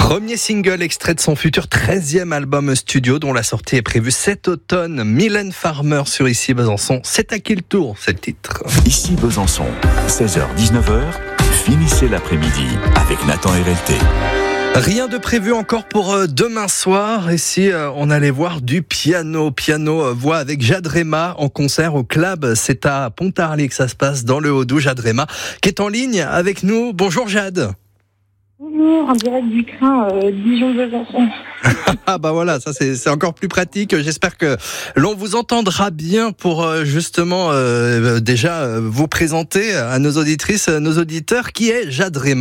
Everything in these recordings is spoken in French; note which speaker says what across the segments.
Speaker 1: Premier single extrait de son futur 13e album studio dont la sortie est prévue cet automne. Mylène Farmer sur Ici Besançon. C'est à qui le tour, c'est le titre.
Speaker 2: Ici Besançon, 16h-19h, finissez l'après-midi avec Nathan RLT.
Speaker 1: Rien de prévu encore pour demain soir. Et si on allait voir du piano voix avec Jade Rema en concert au club. C'est à Pontarlier que ça se passe dans le Haut-Doubs. Jade Rema qui est en ligne avec nous. Bonjour Jade.
Speaker 3: Bonjour, en direct du train Dijon-Besançon.
Speaker 1: Ah bah voilà, ça c'est encore plus pratique. J'espère que l'on vous entendra bien pour justement déjà vous présenter à nos auditrices, nos auditeurs. Qui est Jade Rema ?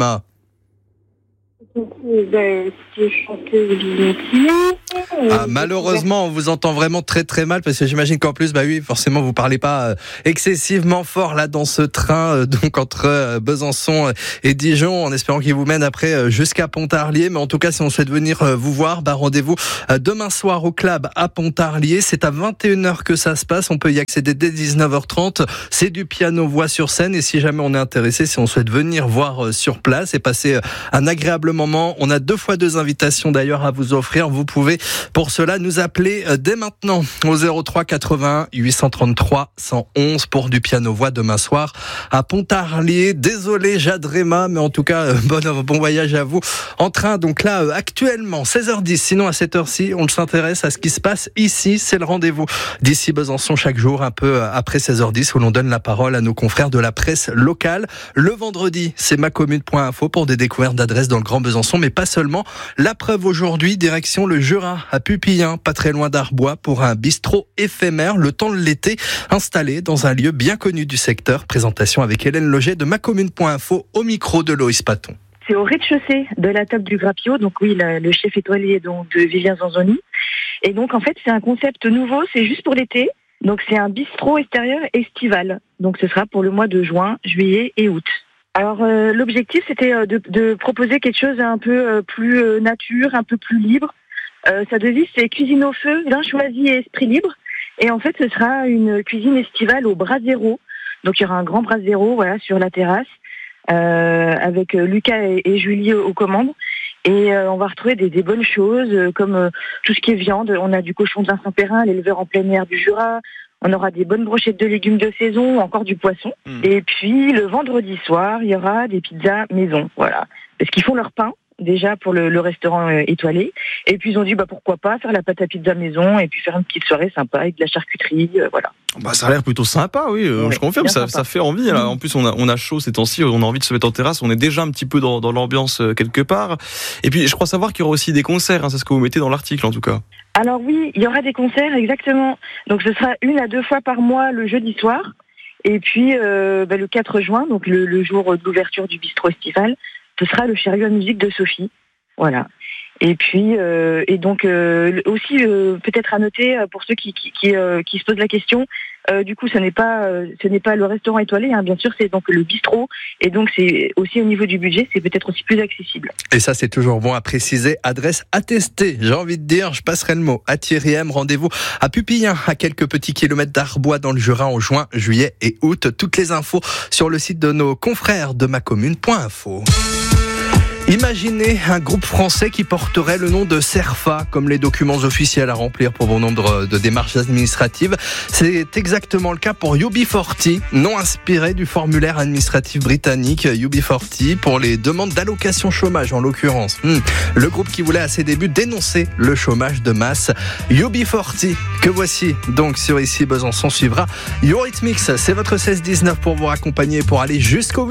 Speaker 1: Malheureusement, on vous entend vraiment très très mal parce que j'imagine qu'en plus, forcément, vous parlez pas excessivement fort là dans ce train, donc entre Besançon et Dijon, en espérant qu'il vous mène après jusqu'à Pontarlier. Mais en tout cas, si on souhaite venir vous voir, rendez-vous demain soir au club à Pontarlier. C'est à 21h que ça se passe. On peut y accéder dès 19h30. C'est du piano-voix sur scène. Et si jamais on est intéressé, si on souhaite venir voir sur place et passer un agréable moment, on a 2 fois 2 invitations d'ailleurs à vous offrir. Vous pouvez pour cela nous appeler dès maintenant au 03 81 833 111 pour du piano-voix demain soir à Pontarlier. Désolé Jade Rema, mais en tout cas bon voyage à vous. En train donc là actuellement 16h10, sinon à cette heure-ci on s'intéresse à ce qui se passe ici. C'est le rendez-vous d'Ici Besançon chaque jour un peu après 16h10 où l'on donne la parole à nos confrères de la presse locale. Le vendredi c'est macommune.info pour des découvertes d'adresses dans le Grand Besançon, mais pas seulement. La preuve aujourd'hui, direction le Jura, à Pupillin, pas très loin d'Arbois, pour un bistrot éphémère, le temps de l'été, installé dans un lieu bien connu du secteur. Présentation avec Hélène Loget de macommune.info au micro de Loïs Paton.
Speaker 3: C'est au rez-de-chaussée de la table du Grappio, donc oui, le chef étoilé donc, de Vivien Zanzoni. Et donc en fait, c'est un concept nouveau, c'est juste pour l'été. Donc c'est un bistrot extérieur estival. Donc ce sera pour le mois de juin, juillet et août. Alors l'objectif c'était de proposer quelque chose un peu plus nature, un peu plus libre. Sa devise c'est cuisine au feu, vin choisi et esprit libre. Et en fait ce sera une cuisine estivale au brasero. Donc il y aura un grand brasero sur la terrasse avec Lucas et Julie aux commandes. Et on va retrouver des bonnes choses comme tout ce qui est viande. On a du cochon de Saint-Périn, l'éleveur en plein air du Jura. On aura des bonnes brochettes de légumes de saison, encore du poisson. Et puis, le vendredi soir, il y aura des pizzas maison, voilà. Parce qu'ils font leur pain, déjà, pour le restaurant étoilé. Et puis, ils ont dit, pourquoi pas faire la pâte à pizza maison et puis faire une petite soirée sympa avec de la charcuterie, voilà.
Speaker 4: Ça a l'air plutôt sympa, oui, je confirme, ça fait envie. Là. En plus, on a chaud ces temps-ci, on a envie de se mettre en terrasse, on est déjà un petit peu dans l'ambiance quelque part. Et puis, je crois savoir qu'il y aura aussi des concerts, c'est ce que vous mettez dans l'article en tout cas.
Speaker 3: Alors oui, il y aura des concerts, exactement. Donc ce sera 1 à 2 fois par mois le jeudi soir. Et puis le 4 juin, donc le jour de l'ouverture du bistrot estival, ce sera le chariot à musique de Sophie. Voilà. Et puis aussi peut-être à noter pour ceux qui se posent la question, du coup ce n'est pas le restaurant étoilé, bien sûr c'est donc le bistrot et donc c'est aussi au niveau du budget c'est peut-être aussi plus accessible.
Speaker 1: Et ça c'est toujours bon à préciser, adresse attestée. J'ai envie de dire, je passerai le mot à Thierry M. Rendez-vous à Pupillin, à quelques petits kilomètres d'Arbois dans le Jura en juin, juillet et août. Toutes les infos sur le site de nos confrères de macommune.info. Imaginez un groupe français qui porterait le nom de CERFA comme les documents officiels à remplir pour bon nombre de démarches administratives. C'est exactement le cas pour UB40, nom inspiré du formulaire administratif britannique UB40 pour les demandes d'allocation chômage en l'occurrence. Le groupe qui voulait à ses débuts dénoncer le chômage de masse. UB40 que voici donc sur Ici Besançon suivra Eurythmics. C'est votre 16-19 pour vous accompagner pour aller jusqu'au